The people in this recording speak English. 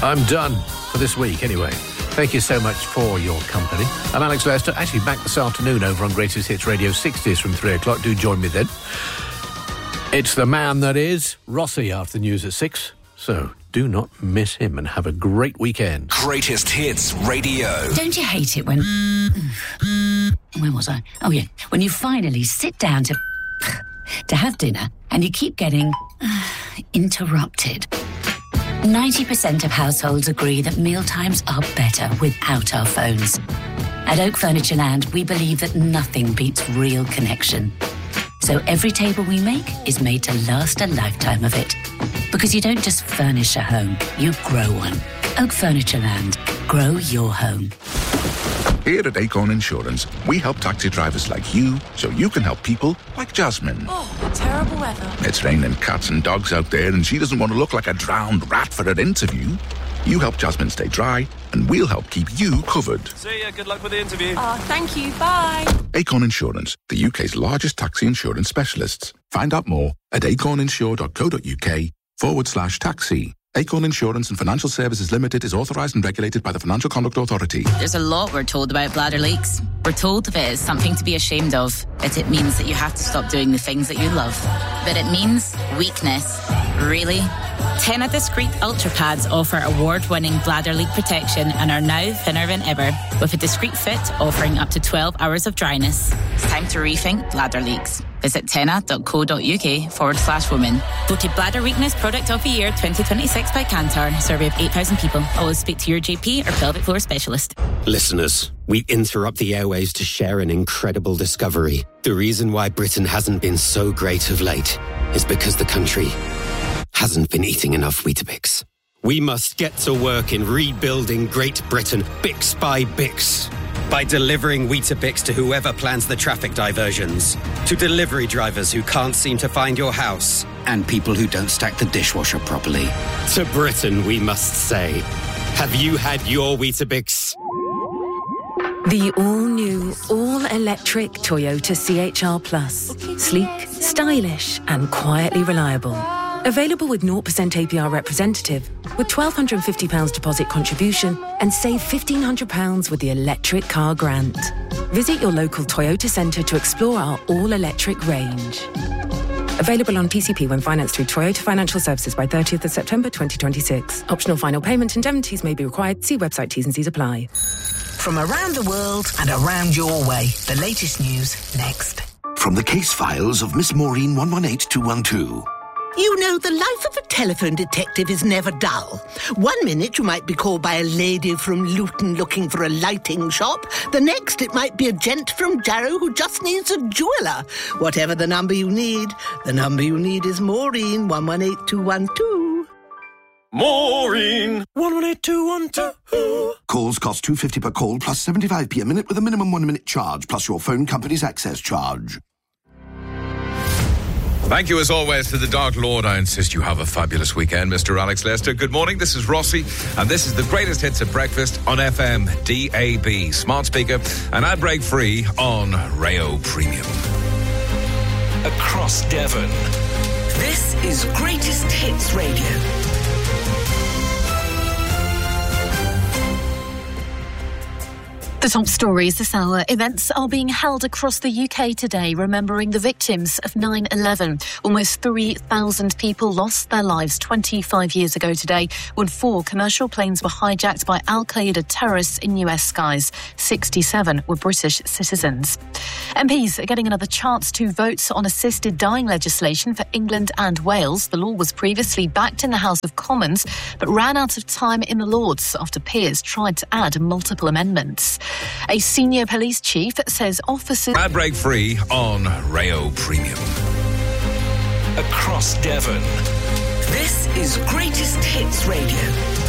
I'm done for this week, anyway. Thank you so much for your company. I'm Alex Lester, actually back this afternoon over on Greatest Hits Radio 60s from 3 o'clock. Do join me then. It's the man that is Rossi after the news at 6, so do not miss him and have a great weekend. Greatest Hits Radio. Don't you hate it when... Where was I? Oh, yeah. When you finally sit down to have dinner and you keep getting interrupted. 90% of households agree that mealtimes are better without our phones. At Oak Furniture Land, we believe that nothing beats real connection. So every table we make is made to last a lifetime of it. Because you don't just furnish a home, you grow one. Oak Furniture Land. Grow your home. Here at Acorn Insurance, we help taxi drivers like you so you can help people like Jasmine. Oh, terrible weather. It's raining cats and dogs out there and she doesn't want to look like a drowned rat for her interview. You help Jasmine stay dry and we'll help keep you covered. See ya, good luck with the interview. Oh, thank you, bye. Acorn Insurance, the UK's largest taxi insurance specialists. Find out more at acorninsure.co.uk/taxi. Acorn Insurance and Financial Services Limited is authorised and regulated by the Financial Conduct Authority. There's a lot we're told about bladder leaks. We're told of it as something to be ashamed of, that it means that you have to stop doing the things that you love. But it means weakness. Really? Tena Discreet Ultra Pads offer award-winning bladder leak protection and are now thinner than ever, with a discreet fit offering up to 12 hours of dryness. It's time to rethink bladder leaks. Visit tena.co.uk/women. Voted Bladder Weakness Product of the Year 2026 by Kantar. Survey of 8,000 people. Always speak to your GP or pelvic floor specialist. Listeners, we interrupt the airwaves to share an incredible discovery. The reason why Britain hasn't been so great of late is because the country hasn't been eating enough Weetabix. We must get to work in rebuilding Great Britain, Bix by Bix. By delivering Weetabix to whoever plans the traffic diversions, to delivery drivers who can't seem to find your house, and people who don't stack the dishwasher properly. To Britain, we must say, have you had your Weetabix? The all-new, all-electric Toyota CHR Plus. Sleek, stylish, and quietly reliable. Available with 0% APR representative, with £1,250 deposit contribution, and save £1,500 with the electric car grant. Visit your local Toyota centre to explore our all-electric range. Available on PCP when financed through Toyota Financial Services by 30th of September 2026. Optional final payment indemnities may be required. See website T's and C's apply. From around the world and around your way, the latest news next. From the case files of Miss Maureen 118212. You know, the life of a telephone detective is never dull. 1 minute you might be called by a lady from Luton looking for a lighting shop. The next it might be a gent from Jarrow who just needs a jeweller. Whatever the number you need is Maureen 118212. Maureen 118212. Calls cost $2.50 per call plus 75p a minute with a minimum 1 minute charge plus your phone company's access charge. Thank you, as always, to the Dark Lord. I insist you have a fabulous weekend, Mr. Alex Lester. Good morning, this is Rossi, and this is the greatest hits at breakfast on FM, DAB, smart speaker, and ad break free on Rayo Premium. Across Devon. This is Greatest Hits Radio. The top stories this hour. Events are being held across the UK today, remembering the victims of 9/11. Almost 3,000 people lost their lives 25 years ago today when 4 commercial planes were hijacked by Al-Qaeda terrorists in US skies. 67 were British citizens. MPs are getting another chance to vote on assisted dying legislation for England and Wales. The law was previously backed in the House of Commons, but ran out of time in the Lords after peers tried to add multiple amendments. A senior police chief says officers... Ad break free on Rayo Premium. Across Devon. This is Greatest Hits Radio.